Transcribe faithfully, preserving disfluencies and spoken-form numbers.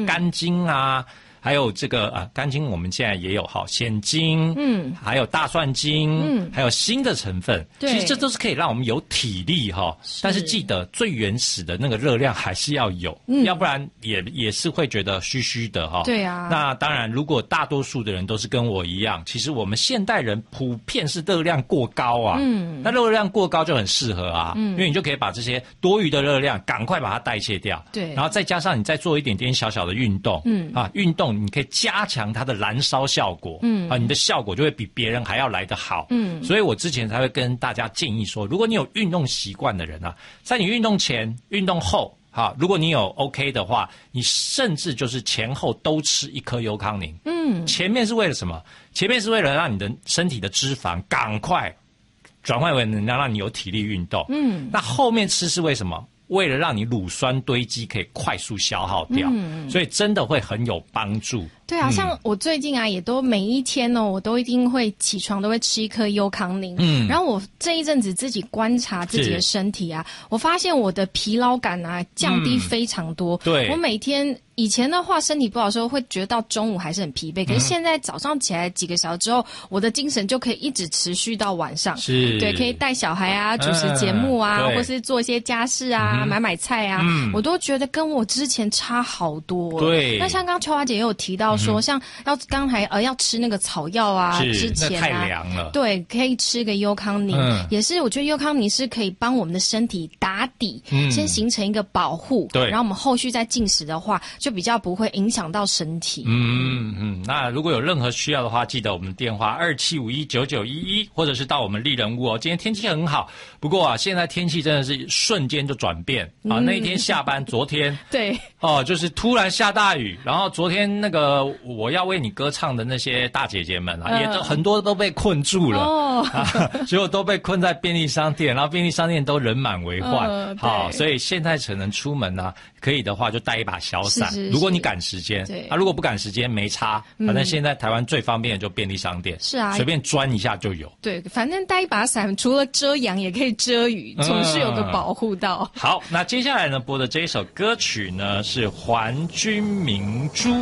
肝精啊。嗯还有这个呃，肝精我们现在也有哈，鲜精，嗯，还有大蒜精，嗯，还有锌的成分，其实这都是可以让我们有体力哈。但是记得最原始的那个热量还是要有，嗯，要不然也也是会觉得虚虚的哈。 对啊。 那当然，如果大多数的人都是跟我一样，其实我们现代人普遍是热量过高啊，嗯，那热量过高就很适合啊，嗯，因为你就可以把这些多余的热量赶快把它代谢掉， 对， 然后再加上你再做一点点小小的运动，嗯啊，运动。你可以加强它的燃烧效果，嗯啊，你的效果就会比别人还要来得好，嗯，所以我之前才会跟大家建议说，如果你有运动习惯的人啊，在你运动前、运动后，哈，如果你有 OK 的话，你甚至就是前后都吃一颗优康宁，嗯，前面是为了什么？前面是为了让你的身体的脂肪赶快转换为能量，让你有体力运动，嗯，那后面吃是为什么？为了让你乳酸堆积可以快速消耗掉，嗯，所以真的会很有帮助。 对啊，嗯，像我最近啊，也都每一天哦，我都一定会起床都会吃一颗优康宁。嗯，然后我这一阵子自己观察自己的身体啊，我发现我的疲劳感啊降低非常多。嗯，对，我每天以前的话身体不好的时候会觉得到中午还是很疲惫，可是现在早上起来几个小时之后，我的精神就可以一直持续到晚上。 是， 对，可以带小孩啊，主持节目啊，嗯，或是做一些家事啊，嗯，买买菜啊，嗯，我都觉得跟我之前差好多。对，那像刚刚秋华姐也有提到说，嗯，像要刚才呃要吃那个草药啊，之前啊， 那太凉了。对， 可以吃个优康宁，嗯，也是我觉得优康宁是可以帮我们的身体打底，嗯，先形成一个保护，对，然后我们后续再进食的话，就比较不会影响到身体。 嗯嗯，那如果有任何需要的话，记得我们电话二七五一九九一一，或者是到我们丽人屋哦。今天天气很好，不过啊，现在天气真的是瞬间就转变啊，嗯，那一天下班，昨天对哦，就是突然下大雨，然后昨天那个我要为你歌唱的那些大姐姐们啊，呃、也都很多都被困住了，哦，啊，结果都被困在便利商店，然后便利商店都人满为患。呃、好，所以现在可能出门呢，啊，可以的话就带一把小伞，是是是，如果你赶时间，对啊，如果不赶时间没差，反正现在台湾最方便的就便利商店，是啊，随便钻一下就有。 对，反正带一把伞，除了遮阳也可以遮雨，总是有个保护到。 好，那接下来呢播的这一首歌曲呢是《还君明珠》。